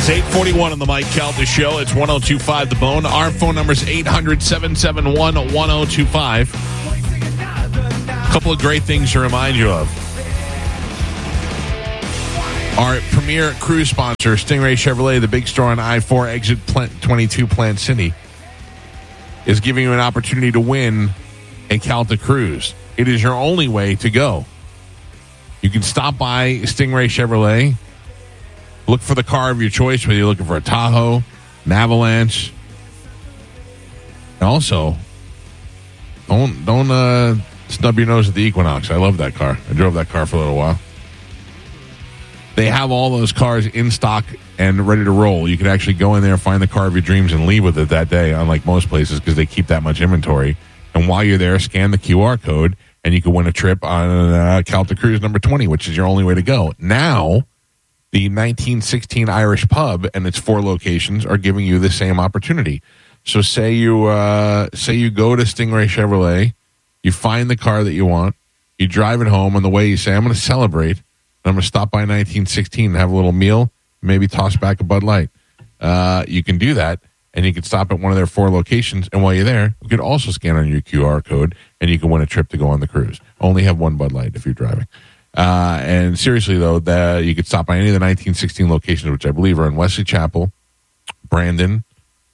is 8:41 on the Mike Calta Show. It's 102.5 The Bone. Our phone number is 800-771-1025. A couple of great things to remind you of. Our premier cruise sponsor, Stingray Chevrolet, the big store on I-4 exit 22 Plant City, is giving you an opportunity to win a Calta cruise. It is your only way to go. You can stop by Stingray Chevrolet, look for the car of your choice, whether you're looking for a Tahoe, an Avalanche. And also, don't snub your nose at the Equinox. I love that car. I drove that car for a little while. They have all those cars in stock and ready to roll. You can actually go in there, find the car of your dreams, and leave with it that day, unlike most places, because they keep that much inventory. And while you're there, scan the QR code, and you can win a trip on Calta Cruise number 20, which is your only way to go. Now, the 1916 Irish Pub and its 4 locations are giving you the same opportunity. So say you go to Stingray Chevrolet, you find the car that you want, you drive it home, on the way you say, I'm going to celebrate, and I'm going to stop by 1916 and have a little meal, maybe toss back a Bud Light. You can do that, and you can stop at one of their 4 locations, and while you're there, you can also scan on your QR code, and you can win a trip to go on the cruise. Only have one Bud Light if you're driving. And seriously, though, you could stop by any of the 1916 locations, which I believe are in Wesley Chapel, Brandon,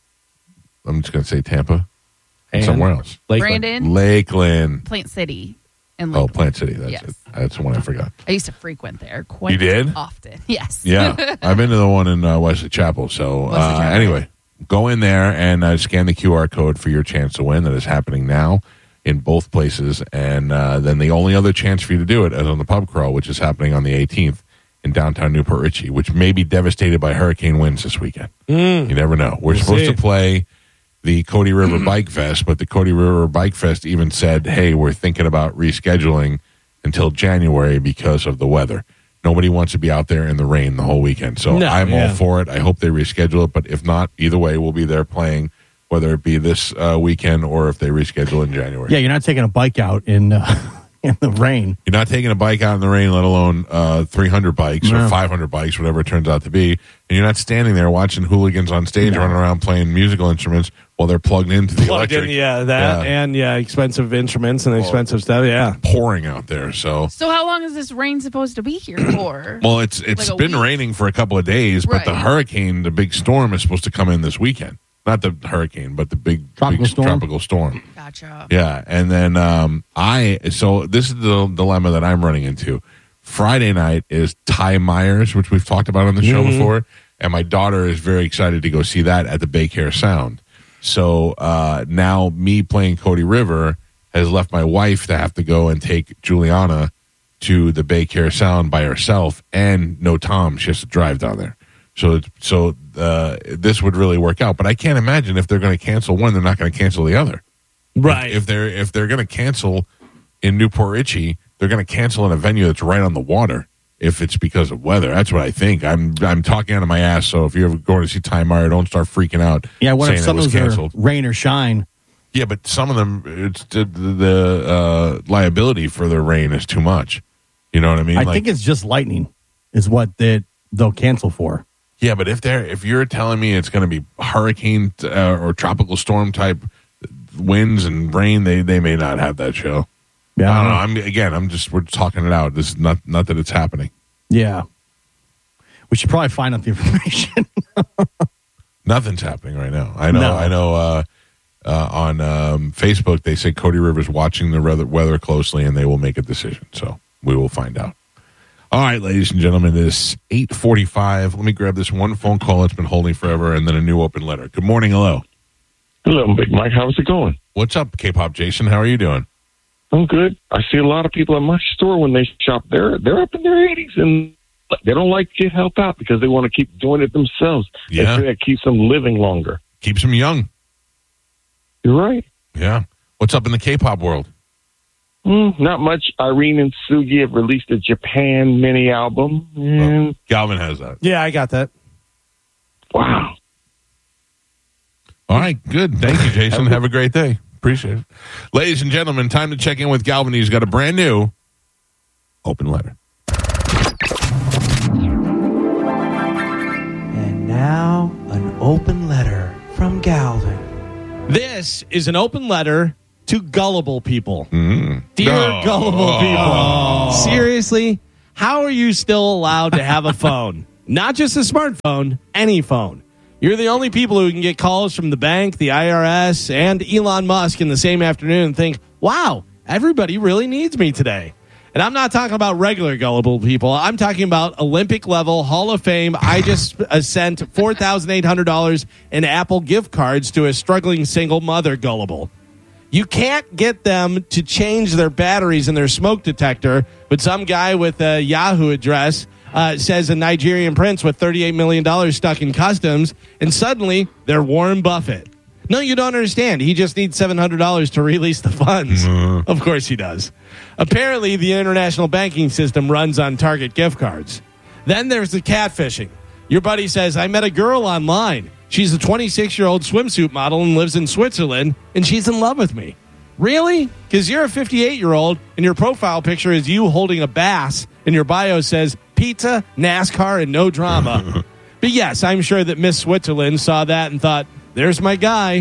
I'm just going to say Tampa, and somewhere else. Brandon, Lakeland, Plant City. And Lakeland. Plant City. That's yes. it. That's the one I forgot. I used to frequent there quite You did? often. Yes. Yeah. I've been to the one in Wesley Chapel. So anyway, go in there and scan the QR code for your chance to win. That is happening now in both places. And then the only other chance for you to do it is on the pub crawl, which is happening on the 18th in downtown Newport Richey, which may be devastated by hurricane winds this weekend. You never know. We're supposed to play the Cody River Bike Fest, but the Cody River Bike Fest even said, hey, we're thinking about rescheduling until January because of the weather. Nobody wants to be out there in the rain the whole weekend. So I'm all for it. I hope they reschedule it, but if not, either way, we'll be there playing, whether it be this weekend or if they reschedule in January. Yeah, you're not taking a bike out in the rain. You're not taking a bike out in the rain, let alone 300 bikes or 500 bikes, whatever it turns out to be. And you're not standing there watching hooligans on stage running around playing musical instruments while they're plugged into the electric. And expensive instruments and expensive stuff, pouring out there. So how long is this rain supposed to be here for? Well, it's been raining for a couple of days, but the hurricane, the big storm, is supposed to come in this weekend. Not the hurricane, but the big tropical storm. Gotcha. Yeah, and then so this is the dilemma that I'm running into. Friday night is Ty Myers, which we've talked about on the show before, and my daughter is very excited to go see that at the Bay Care Sound. So now me playing Cody River has left my wife to have to go and take Juliana to the Bay Care Sound by herself, and no Tom. She has to drive down there. So this would really work out. But I can't imagine if they're going to cancel one, they're not going to cancel the other. Right. If they're going to cancel in Newport Richey, they're going to cancel in a venue that's right on the water. If it's because of weather, that's what I think. I'm talking out of my ass. So if you're ever going to see Ty Meyer, don't start freaking out. Yeah, what if some of them canceled. Rain or shine? Yeah, but some of them, it's the liability for the rain is too much. You know what I mean? I think it's just lightning is what they'll cancel for. Yeah, but if you're telling me it's going to be hurricane or tropical storm type winds and rain, they may not have that show. Yeah, I don't know. We're talking it out. This is not that it's happening. Yeah, we should probably find out the information. Nothing's happening right now. I know. On Facebook, they say Cody River's watching the weather closely, and they will make a decision. So we will find out. All right, ladies and gentlemen, it is 8:45. Let me grab this one phone call that's been holding forever, and then a new open letter. Good morning. Hello. Hello, Big Mike. How's it going? What's up, K-Pop Jason? How are you doing? I'm good. I see a lot of people at my store when they shop. They're up in their 80s, and they don't like to get help out because they want to keep doing it themselves. Yeah. They say that keeps them living longer. Keeps them young. You're right. Yeah. What's up in the K-pop world? Not much. Irene and Sugi have released a Japan mini album. And Galvin has that. Yeah, I got that. Wow. All right, good. Thank you, Jason. Have a great day. Appreciate it. Ladies and gentlemen, time to check in with Galvin. He's got a brand new open letter. And now open letter from Galvin. This is an open letter to gullible people. Dear No. gullible people. Seriously, how are you still allowed to have a phone? Not just a smartphone, any phone. You're the only people who can get calls from the bank, the IRS, and Elon Musk in the same afternoon and think, wow, everybody really needs me today. And I'm not talking about regular gullible people. I'm talking about Olympic level Hall of Fame. I just sent $4,800 in Apple gift cards to a struggling single mother gullible. You can't get them to change their batteries in their smoke detector, but some guy with a Yahoo address says a Nigerian prince with $38 million stuck in customs, and suddenly they're Warren Buffett. No, you don't understand. He just needs $700 to release the funds. Of course he does. Apparently, the international banking system runs on Target gift cards. Then there's the catfishing. Your buddy says, I met a girl online. She's a 26-year-old swimsuit model and lives in Switzerland, and she's in love with me. Really? Because you're a 58-year-old, and your profile picture is you holding a bass, and your bio says pizza, NASCAR, and no drama. But yes, I'm sure that Miss Switzerland saw that and thought, there's my guy.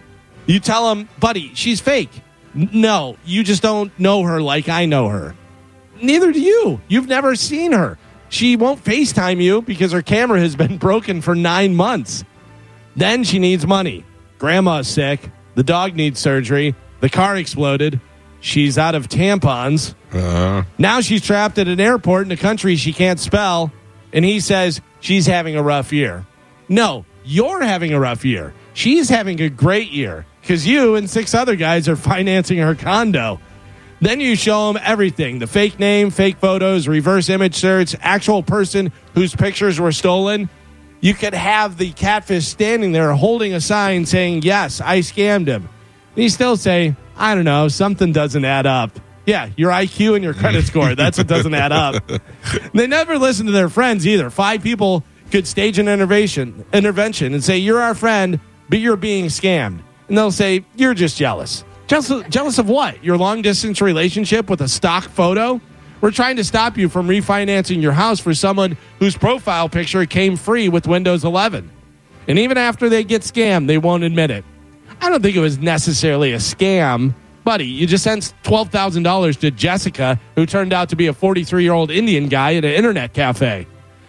You tell him, buddy, she's fake. No, you just don't know her like I know her. Neither do you. You've never seen her. She won't FaceTime you because her camera has been broken for 9 months. Then she needs money. Grandma's sick. The dog needs surgery. The car exploded. She's out of tampons. Now she's trapped at an airport in a country she can't spell. And he says she's having a rough year. No, you're having a rough year. She's having a great year because you and 6 other guys are financing her condo. Then you show them everything. The fake name, fake photos, reverse image search, actual person whose pictures were stolen. You could have the catfish standing there holding a sign saying, yes, I scammed him. And you still say, I don't know, something doesn't add up. Yeah, your IQ and your credit score, that's what doesn't add up. They never listen to their friends either. 5 people could stage an intervention and say, you're our friend, but you're being scammed. And they'll say, you're just jealous. Jealous of what? Your long-distance relationship with a stock photo? We're trying to stop you from refinancing your house for someone whose profile picture came free with Windows 11. And even after they get scammed, they won't admit it. I don't think it was necessarily a scam. Buddy, you just sent $12,000 to Jessica, who turned out to be a 43-year-old Indian guy at an internet cafe.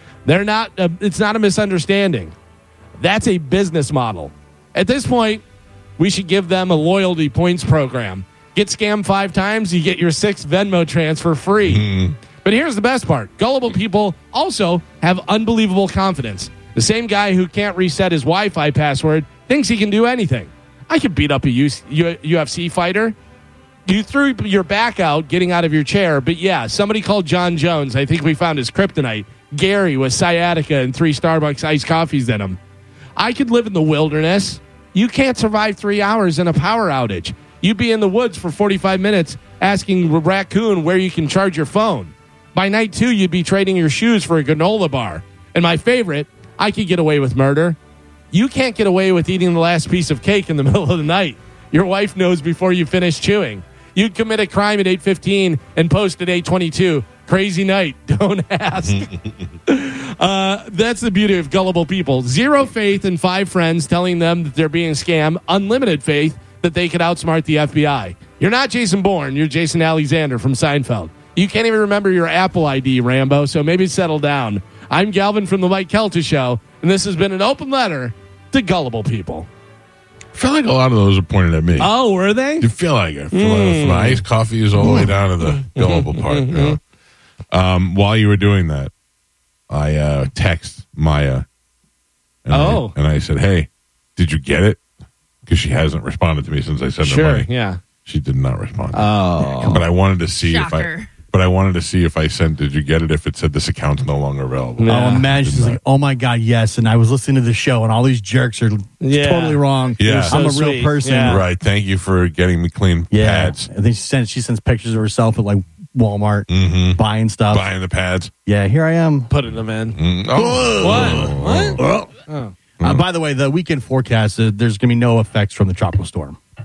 It's not a misunderstanding. That's a business model. At this point, we should give them a loyalty points program. Get scammed 5 times, you get your 6th Venmo transfer free. But here's the best part. Gullible people also have unbelievable confidence. The same guy who can't reset his Wi-Fi password thinks he can do anything. I could beat up a UFC fighter. You threw your back out getting out of your chair, but yeah, somebody called John Jones. I think we found his kryptonite. Gary with sciatica and 3 Starbucks iced coffees in him. I could live in the wilderness. You can't survive 3 hours in a power outage. You'd be in the woods for 45 minutes asking a raccoon where you can charge your phone. By night 2, you'd be trading your shoes for a granola bar. And my favorite, I could get away with murder. You can't get away with eating the last piece of cake in the middle of the night. Your wife knows before you finish chewing. You'd commit a crime at 8:15 and post at 8:22. Crazy night. Don't ask. That's the beauty of gullible people. 0 faith in 5 friends telling them that they're being scammed. Unlimited faith that they could outsmart the FBI. You're not Jason Bourne. You're Jason Alexander from Seinfeld. You can't even remember your Apple ID, Rambo, so maybe settle down. I'm Galvin from the Mike Kelta Show, and this has been an open letter to gullible people. I feel like a lot of those are pointed at me. Oh, were they? You feel like it. From the iced coffee is all the way down to the gullible part. You know? While you were doing that, I text Maya. And I said, hey, did you get it? Because she hasn't responded to me since I sent her money. Yeah. She did not respond. Oh. But I wanted to see Shocker. if I sent, did you get it? If it said this account's no longer available. Oh, imagine she's like, oh my God, yes. And I was listening to the show and all these jerks are totally wrong. Yeah. I'm a So real sweet. person. Yeah. Right. Thank you for getting me clean pads. I think she sends pictures of herself at like Walmart buying stuff. Buying the pads. Yeah, here I am. Putting them in. Oh. What? By the way, the weekend forecast, there's going to be no effects from the tropical storm.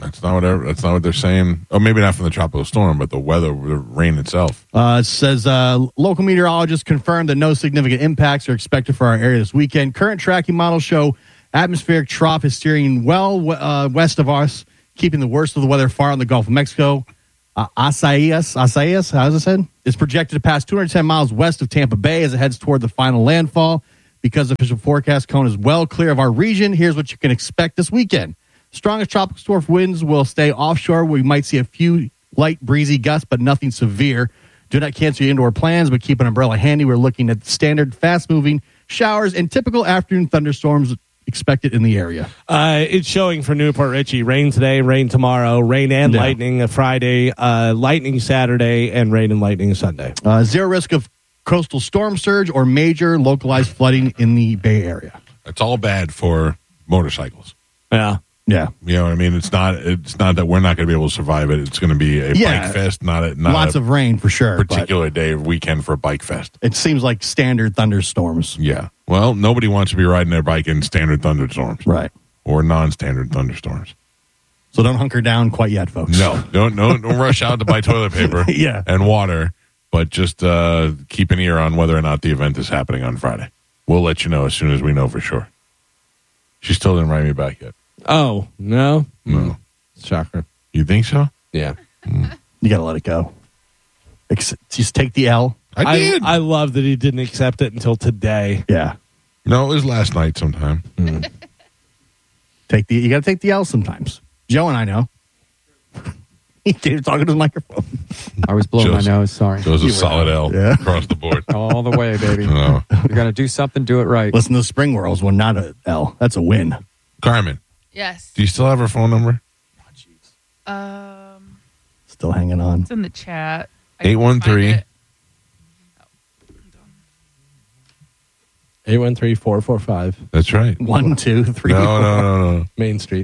That's not what they're saying. Oh, maybe not from the tropical storm, but the weather, the rain itself. It says local meteorologists confirmed that no significant impacts are expected for our area this weekend. Current tracking models show atmospheric trough is steering well west of us, keeping the worst of the weather far on the Gulf of Mexico. Isaias, how's it said? Is projected to pass 210 miles west of Tampa Bay as it heads toward the final landfall. Because the official forecast cone is well clear of our region, here's what you can expect this weekend. Strongest tropical storm winds will stay offshore. We might see a few light breezy gusts, but nothing severe. Do not cancel your indoor plans, but keep an umbrella handy. We're looking at standard fast-moving showers and typical afternoon thunderstorms expected in the area. It's showing for Newport Richie. Rain today, rain tomorrow, rain and lightning Friday, lightning Saturday, and rain and lightning Sunday. Zero risk of coastal storm surge or major localized flooding in the Bay Area. It's all bad for motorcycles. Yeah. Yeah. You know what I mean? It's not that we're not going to be able to survive it. It's going to be a bike fest, not lots of rain for sure. Particular day of weekend for a bike fest. It seems like standard thunderstorms. Yeah. Well, nobody wants to be riding their bike in standard thunderstorms. Right. Or non-standard thunderstorms. So don't hunker down quite yet, folks. No. Don't rush out to buy toilet paper and water. But just keep an ear on whether or not the event is happening on Friday. We'll let you know as soon as we know for sure. She still didn't write me back yet. Oh, no? No. Shocker. You think so? Yeah. You got to let it go. Just take the L. I did. I love that he didn't accept it until today. Yeah. No, it was last night sometime. You got to take the L sometimes. Joe and I know. He came talking to his microphone. I was blowing my nose. Sorry. It was a solid L across the board. All the way, baby. No. You're going to do something, do it right. Listen to the Spring Whirls one, not a L. That's a win. Carmen, Yes. do you still have her phone number? Still hanging on. It's in the chat. 813. 813-445 That's right. 1, 2, 3. No. Main Street.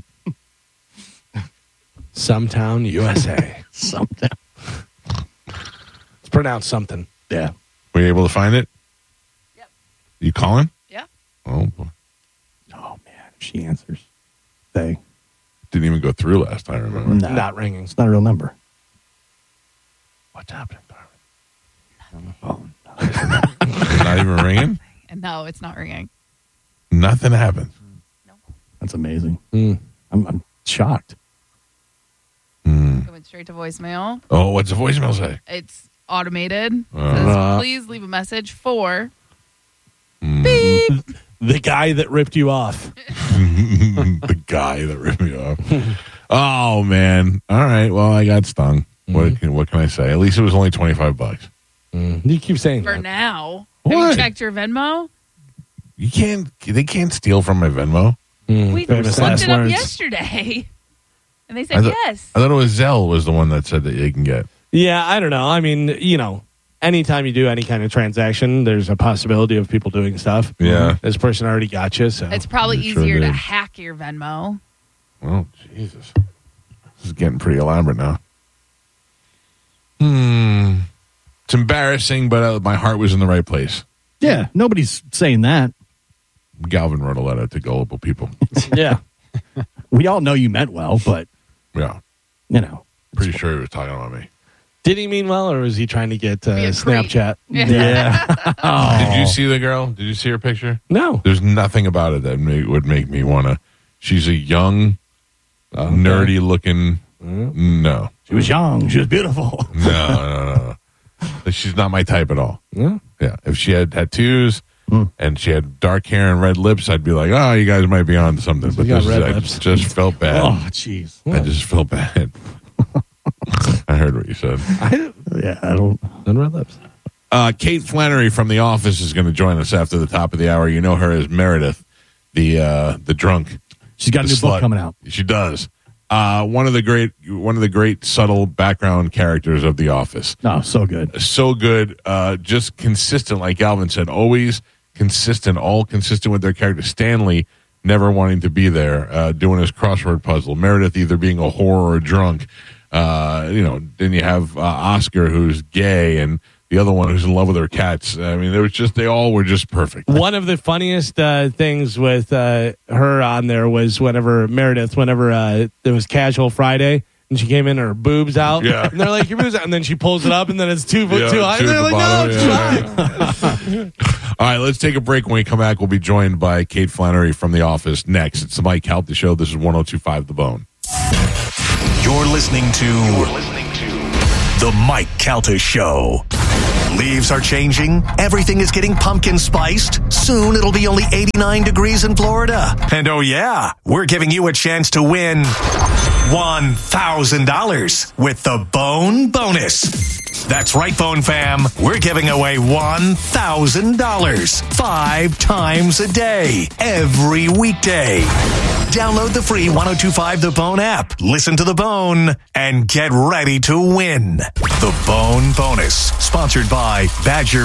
Sometown, USA. Something. It's pronounced something. Yeah. Were you able to find it? Yep. You calling? Yeah. Oh, boy. Oh, man. She answers. They. Didn't even go through last time, remember? No. Not ringing. It's not a real number. What's happening, Carmen? Oh, It's not even ringing? And no, it's not ringing. Nothing happened. that's amazing. Mm. I'm shocked. It went straight to voicemail. Oh, what's the voicemail say? It's automated. It says, please leave a message for beep. The guy that ripped you off. The guy that ripped me off. Oh, man. All right. Well, I got stung. What can I say? At least it was only $25. You keep saying For that. now. Have What? you checked your Venmo? They can't steal from my Venmo. We famous looked last it up words. yesterday. And they said yes. I thought it was Zelle was the one that said that you can get. Yeah, I don't know. I mean, anytime you do any kind of transaction, there's a possibility of people doing stuff. Yeah. This person already got you, so. It's probably It sure easier to did. hack your Venmo. Oh, Jesus. This is getting pretty elaborate now. It's embarrassing, but my heart was in the right place. Yeah, nobody's saying that. Galvin wrote a letter to gullible people. Yeah. We all know you meant well, but, Yeah. Pretty Pretty sure he was talking about me. Did he mean well, or was he trying to get Be a creep. Snapchat? Yeah. Did you see the girl? Did you see her picture? No. There's nothing about it that would make me want to. She's a young, nerdy looking. No. She was young. She was beautiful. No. She's not my type at all. Yeah. Yeah. If she had tattoos and she had dark hair and red lips, I'd be like, oh, you guys might be on to something. But got this red I lips. just felt bad. Oh, jeez. I just felt bad. I heard what you said. Yeah, I don't. And red lips. Kate Flannery from The Office is going to join us after the top of the hour. You know her as Meredith, the drunk. She's got a The new book slut. coming out. She does. One of the great subtle background characters of The Office. Oh, so good. So good. Just consistent, like Galvin said, always consistent, all consistent with their character. Stanley never wanting to be there, doing his crossword puzzle. Meredith either being a whore or a drunk. Then you have Oscar, who's gay, and the other one who's in love with her cats. I mean, they all were just perfect. One of the funniest things with her on there was whenever there was Casual Friday. And she came in, her boobs out. Yeah. And they're like, your boobs out. And then she pulls it up, and then it's 2 foot too high. And they're like, no, it's fine. All right, let's take a break. When we come back, we'll be joined by Kate Flannery from The Office next. It's the Mike Calta Show. This is 102.5 The Bone. You're listening to The Mike Calta Show. Leaves are changing. Everything is getting pumpkin spiced. Soon it'll be only 89 degrees in Florida. And oh yeah, we're giving you a chance to win $1,000 with the Bone Bonus. That's right, Bone Fam. We're giving away $1,000 5 times a day, every weekday. Download the free 102.5 The Bone app. Listen to The Bone and get ready to win. The Bone Bonus, sponsored by Badger